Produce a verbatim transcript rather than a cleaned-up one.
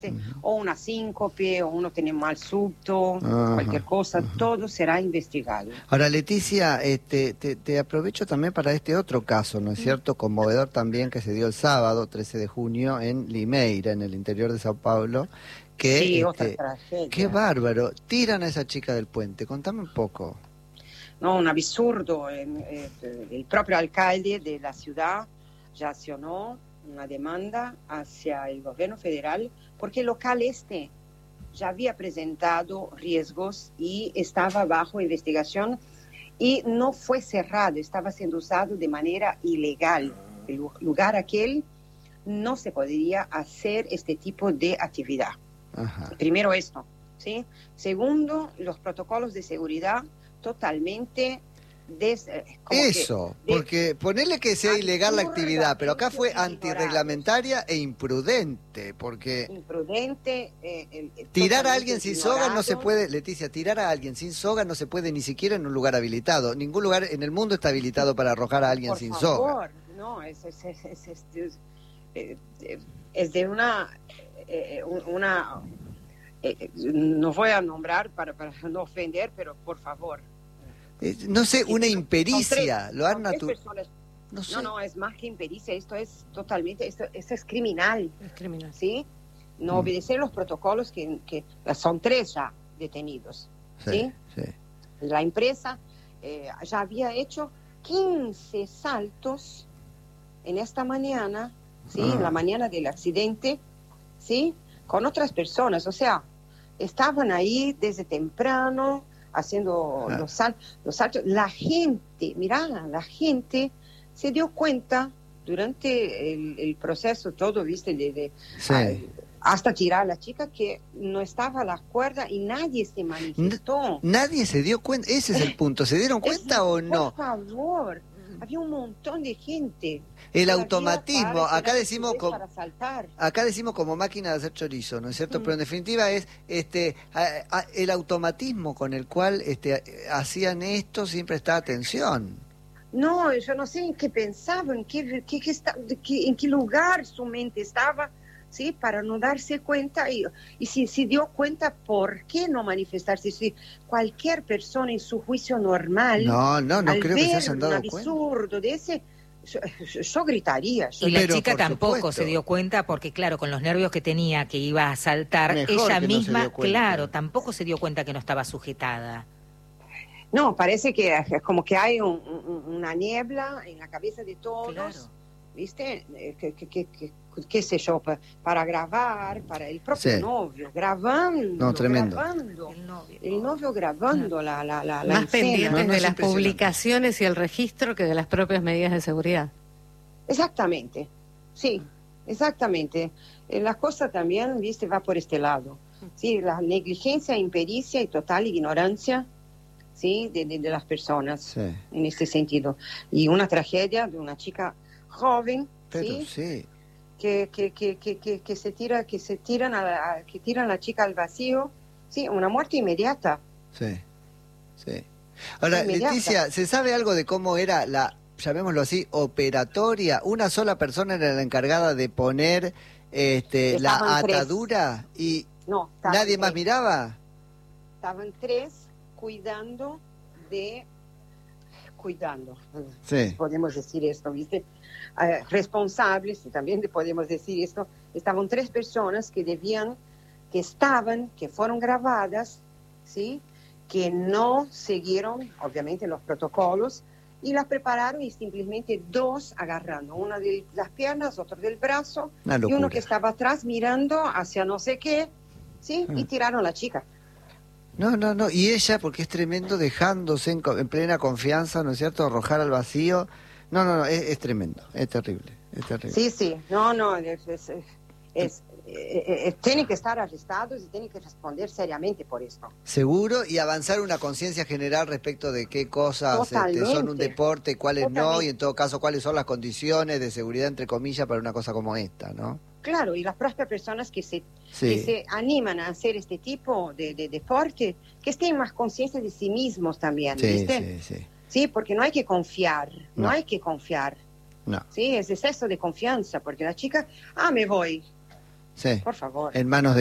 Uh-huh. O una síncope, o uno tiene mal subto, uh-huh. cualquier cosa, uh-huh. todo será investigado. Ahora, Leticia, este, te, te aprovecho también para este otro caso, ¿no es cierto? Conmovedor también, que se dio el sábado, trece de junio, en Limeira, en el interior de Sao Paulo. Que, sí, este, otra tragedia. Qué bárbaro. Tiran a esa chica del puente. Contame un poco. No, un absurdo. Eh, eh, el propio alcalde de la ciudad ya accionó una demanda hacia el gobierno federal porque el local este ya había presentado riesgos y estaba bajo investigación y no fue cerrado, estaba siendo usado de manera ilegal. El lugar aquel no se podría hacer este tipo de actividad. Ajá. Primero esto, ¿sí? Segundo, los protocolos de seguridad totalmente... Des, Eso, que, porque de, ponerle que sea ilegal la actividad, pero acá fue antirreglamentaria e imprudente, porque imprudente, eh, eh, tirar a alguien sin soga no se puede, Leticia, tirar a alguien sin soga no se puede ni siquiera en un lugar habilitado. Ningún lugar en el mundo está habilitado para arrojar a alguien Por sin favor, soga. No, es, es, es, es, es, es, es de una, eh, una eh, no voy a nombrar para, para no ofender, pero por favor. No sé, una impericia, tres, lo han natural. No, sé. no, no, es más que impericia, esto es totalmente, esto, esto es criminal. Es criminal. ¿Sí? No mm. obedecer los protocolos que, que son tres ya detenidos. Sí, sí. ¿sí? La empresa eh, ya había hecho quince saltos en esta mañana, ¿sí? Ah. En la mañana del accidente, ¿sí? Con otras personas, o sea, estaban ahí desde temprano, haciendo ah. los, sal, los saltos. La gente, mirá, la gente se dio cuenta durante el, el proceso todo, viste, de, de sí. a, hasta tirar a la chica que no estaba a la cuerda y nadie se manifestó. N- nadie se dio cuenta, ese es el punto. ¿Se dieron cuenta es, o no? Por favor, había un montón de gente. El automatismo, acá decimos como, para saltar. acá decimos como máquina de hacer chorizo, ¿no es cierto? Mm. Pero en definitiva es este a, a, el automatismo con el cual este hacían esto sin prestar atención. No, yo no sé en qué pensaban, qué, qué, qué está, qué, en qué lugar su mente estaba, sí, para no darse cuenta y, y si se si dio cuenta, ¿por qué no manifestarse? Si cualquier persona en su juicio normal, no, no, no al creo ver que se hayan dado un absurdo cuenta. De ese, yo, yo gritaría. Yo y la pero, chica tampoco supuesto. se dio cuenta porque, claro, con los nervios que tenía, que iba a saltar, Mejor ella misma, no claro, tampoco se dio cuenta que no estaba sujetada. No, parece que es como que hay un, un, una niebla en la cabeza de todos, claro. ¿Viste? Que, que, que, que, qué sé yo, para, para grabar, para el propio sí. novio, grabando, no, tremendo. grabando, el novio, el novio grabando no. la, la, la, la Más escena. pendientes no, no de las publicaciones y el registro que de las propias medidas de seguridad. Exactamente, sí, exactamente. La cosa también, viste, va por este lado. Sí, la negligencia, impericia y total ignorancia, sí, de, de, de las personas, sí. En este sentido. Y una tragedia de una chica joven, pero sí, sí. Que, que, que, que, que, que se tira, que se tiran a la, a, que tiran a la chica al vacío, sí, una muerte inmediata. Sí, sí. Ahora, inmediata. Leticia, ¿se sabe algo de cómo era la, llamémoslo así, operatoria? Una sola persona era la encargada de poner este, la atadura tres. Y no, nadie tres. Más miraba. Estaban tres cuidando de, cuidando, sí. Podemos decir esto, ¿viste? Uh, responsables, y también podemos decir esto, estaban tres personas que debían, que estaban, que fueron grabadas, ¿sí? Que no siguieron, obviamente, los protocolos, y las prepararon y simplemente dos agarrando, una de las piernas, otro del brazo, y uno que estaba atrás mirando hacia no sé qué, ¿sí? Mm. Y tiraron a la chica. No, no, no, y ella, porque es tremendo, dejándose en, en plena confianza, ¿no es cierto?, arrojar al vacío. No, no, no, es, es tremendo, es terrible, es terrible. Sí, sí, no, no, es, es, es, es, es tienen que estar arrestados y tienen que responder seriamente por esto. Seguro, y avanzar una conciencia general respecto de qué cosas este, son un deporte, cuáles Totalmente. No, y en todo caso cuáles son las condiciones de seguridad, entre comillas, para una cosa como esta, ¿no? Claro, y las propias personas que se, sí. que se animan a hacer este tipo de, de deporte, que estén más conscientes de sí mismos también, sí, ¿viste? Sí, sí. Sí, porque no hay que confiar, no, no hay que confiar. No. Sí, es exceso de confianza, porque la chica, ah, me voy. Sí. Por favor. En manos de